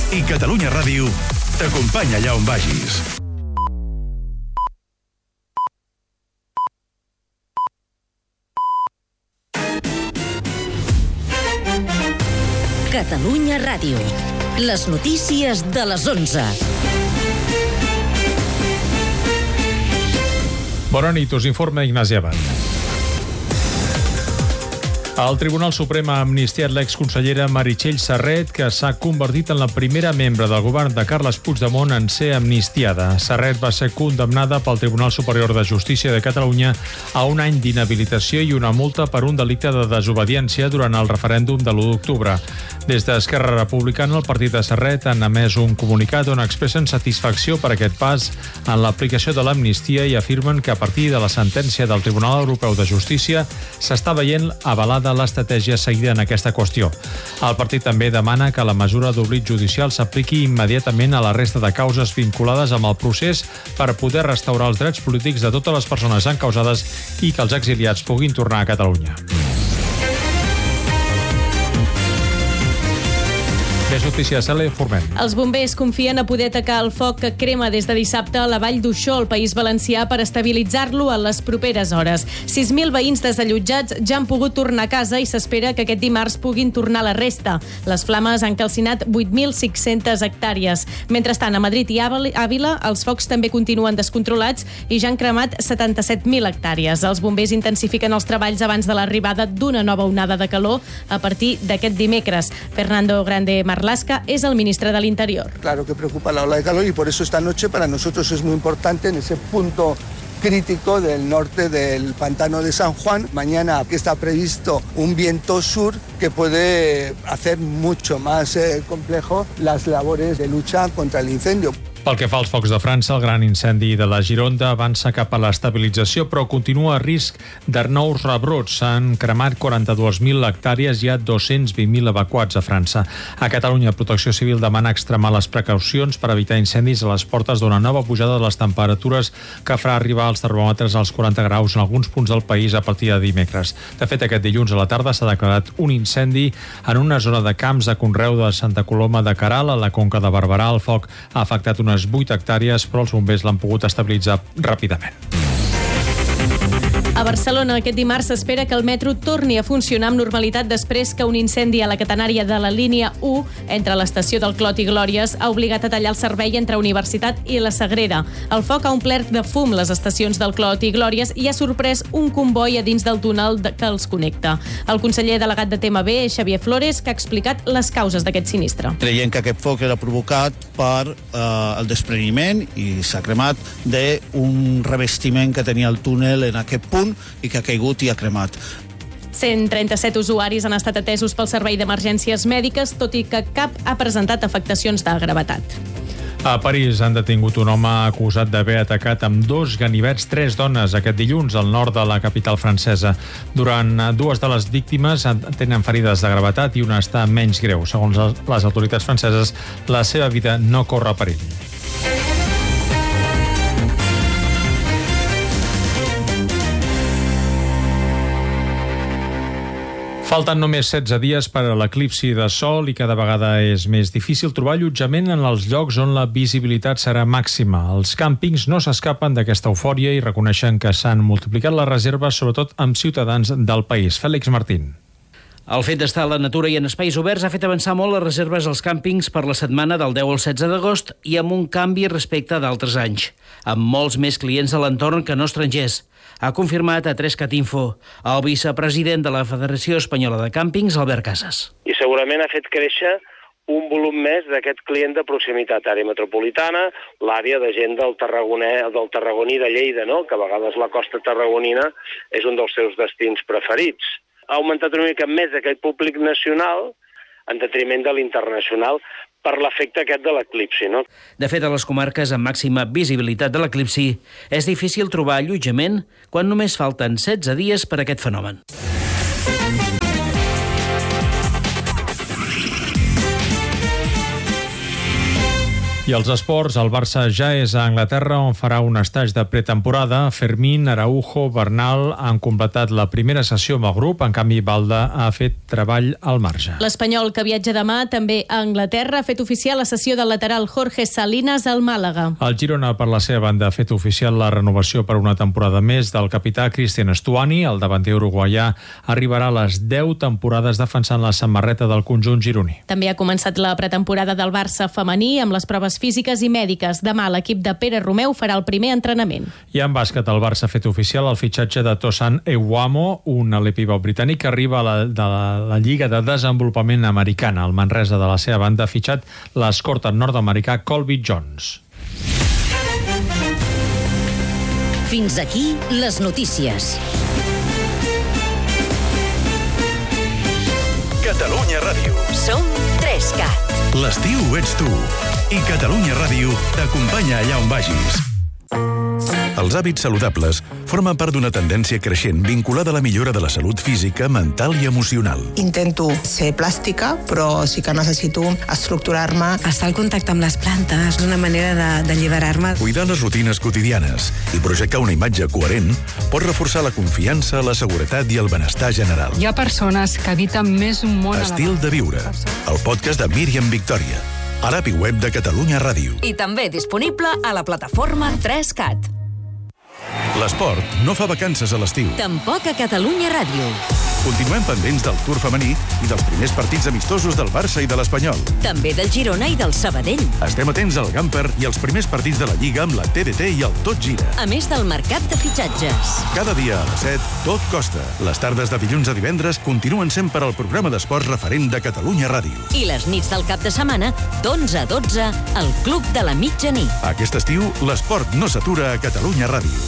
I Catalunya Ràdio t'acompanya allà on vagis. Catalunya Ràdio. Les notícies de les 11. Bona nit, us informa Ignasi Abad. El Tribunal Suprem ha amnistiat l'exconsellera Meritxell Serret, que s'ha convertit en la primera membre del govern de Carles Puigdemont en ser amnistiada. Serret va ser condemnada pel Tribunal Superior de Justícia de Catalunya a un any d'inhabilitació i una multa per un delicte de desobediència durant el referèndum de l'1 d'octubre. Des d'Esquerra Republicana, el partit de Serret han emès un comunicat on expressen satisfacció per aquest pas en l'aplicació de l'amnistia i afirmen que a partir de la sentència del Tribunal Europeu de Justícia s'està veient avalada l'estratègia seguida en aquesta qüestió. El partit també demana que la mesura d'oblit judicial s'apliqui immediatament a la resta de causes vinculades amb el procés per poder restaurar els drets polítics de totes les persones encausades i que els exiliats puguin tornar a Catalunya. Més notícies, Cèlia Forment. Els bombers confien a poder atacar el foc que crema des de dissabte a la Vall d'Uixó, al País Valencià, per estabilitzar-lo en les properes hores. 6.000 veïns desallotjats ja han pogut tornar a casa i s'espera que aquest dimarts puguin tornar la resta. Les flames han calcinat 8.600 hectàrees. Mentrestant, a Madrid i Àvila, els focs també continuen descontrolats i ja han cremat 77.000 hectàrees. Els bombers intensifiquen els treballs abans de l'arribada d'una nova onada de calor a partir d'aquest dimecres. Fernando Grande Marlaska es el ministro del Interior. Claro que preocupa la ola de calor y por eso esta noche para nosotros es muy importante en ese punto crítico del norte del pantano de San Juan. Mañana está previsto un viento sur que puede hacer mucho más complejo las labores de lucha contra el incendio. Pel que fa als focs de França, el gran incendi de la Gironda avança cap a l'estabilització, però continua a risc de nous rebrots. S'han cremat 42.000 hectàrees i hi ha 220.000 evacuats a França. A Catalunya, Protecció Civil demana extremar les precaucions per evitar incendis a les portes d'una nova pujada de les temperatures que farà arribar els termòmetres als 40 graus en alguns punts del país a partir de dimecres. De fet, aquest dilluns a la tarda s'ha declarat un incendi en una zona de camps de conreu de Santa Coloma de Queralt, a la Conca de Barberà. El foc ha afectat unes 8 hectàrees, però els bombers l'han pogut estabilitzar ràpidament. A Barcelona, aquest dimarts s'espera que el metro torni a funcionar amb normalitat després que un incendi a la catenària de la línia 1 entre l'estació del Clot i Glòries ha obligat a tallar el servei entre Universitat i la Sagrera. El foc ha omplert de fum les estacions del Clot i Glòries i ha sorprès un comboi a dins del túnel que els connecta. El conseller delegat de TMB, Xavier Flores, que ha explicat les causes d'aquest sinistre. Creiem que aquest foc era provocat per el despreniment i s'ha cremat d'un revestiment que tenia el túnel en aquest punt i que ha caigut i ha cremat. 137 usuaris han estat atesos pel Servei d'Emergències Mèdiques, tot i que cap ha presentat afectacions de gravetat. A París han detingut un home acusat d'haver atacat amb 2 ganivets 3 dones aquest dilluns al nord de la capital francesa. Durant 2 de les víctimes tenen ferides de gravetat i una està menys greu. Segons les autoritats franceses, la seva vida no corre perill. Falten només 16 dies per a l'eclipsi de Sol i cada vegada és més difícil trobar allotjament en els llocs on la visibilitat serà màxima. Els càmpings no s'escapen d'aquesta eufòria i reconeixen que s'han multiplicat les reserves, sobretot amb ciutadans del país. Fèlix Martín. El fet d'estar a la natura i en espais oberts ha fet avançar molt les reserves als càmpings per la setmana del 10 al 16 d'agost i amb un canvi respecte d'altres anys, amb molts més clients de l'entorn que no estrangers. Ha confirmat a 3cat Info el vicepresident de la Federació Espanyola de Càmpings, Albert Casas. I segurament ha fet créixer un volum més d'aquest client de proximitat, àrea metropolitana, l'àrea de gent del tarragoní de Lleida, no? Que a vegades la costa tarragonina és un dels seus destins preferits. Ha augmentat una mica més aquest públic nacional en detriment de l'internacional per l'efecte aquest de l'eclipsi, no? De fet, a les comarques amb màxima visibilitat de l'eclipsi és difícil trobar allotjament quan només falten 16 dies per a aquest fenomen. I els esports, el Barça ja és a Anglaterra, on farà un estatge de pretemporada. Fermín, Araujo, Bernal han completat la primera sessió amb el grup. En canvi, Balda ha fet treball al marge. L'espanyol, que viatja demà també a Anglaterra, ha fet oficial la cessió del lateral Jorge Salinas al Màlaga. El Girona, per la seva banda, ha fet oficial la renovació per una temporada més del capità Cristian Stuani. El davanter uruguaià arribarà a les 10 temporades defensant la samarreta del conjunt gironí. També ha començat la pretemporada del Barça femení amb les proves físiques i mèdiques. Demà l'equip de Pere Romeu farà el primer entrenament. I en bàsquet, el Barça ha fet oficial el fitxatge de Tosan Ewamo, un alè pivot britànic que arriba de la Lliga de Desenvolupament Americana. El Manresa, de la seva banda, ha fitxat l'escorta nord-americà Colby Jones. Fins aquí les notícies. Catalunya Ràdio. Som 3CAT. L'estiu ets tu. I Catalunya Ràdio t'acompanya allà on vagis. Els hàbits saludables formen part d'una tendència creixent vinculada a la millora de la salut física, mental i emocional. Intento ser plàstica, però sí que necessito estructurar-me. Estar al contacte amb les plantes és una manera d'alliberar-me. Cuidar les rutines quotidianes i projectar una imatge coherent pot reforçar la confiança, la seguretat i el benestar general. Hi ha persones que habiten més un món Estil de viure, el podcast de Míriam Victòria, a l'app i web de Catalunya Ràdio. I també disponible a la plataforma 3CAT. L'esport no fa vacances a l'estiu. Tampoc a Catalunya Ràdio. Continuem pendents del Tour femení i dels primers partits amistosos del Barça i de l'Espanyol. També del Girona i del Sabadell. Estem atents al Gamper i als primers partits de la Lliga amb la TDT i el Tot Gira. A més del mercat de fitxatges. Cada dia a les 7, tot costa. Les tardes de dilluns a divendres continuen sent per al programa d'esports referent de Catalunya Ràdio. I les nits del cap de setmana, d'11 a 12, al Club de la Mitjanit. Aquest estiu, l'esport no s'atura a Catalunya Ràdio.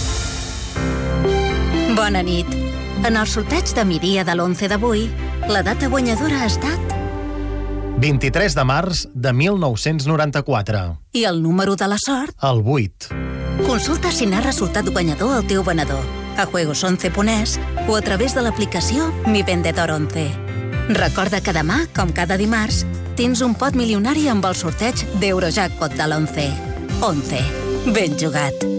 Bona nit. En el sorteig de migdia de l'11 d'avui, la data guanyadora ha estat 23 de març de 1994. I el número de la sort? El 8. Consulta si n'ha resultat guanyador el teu venedor a juegos11.es o a través de l'aplicació Mi Vendedor 11. Recorda que demà, com cada dimarts, tens un pot milionari amb el sorteig d'Eurojackpot de l'11. 11. Ben jugat.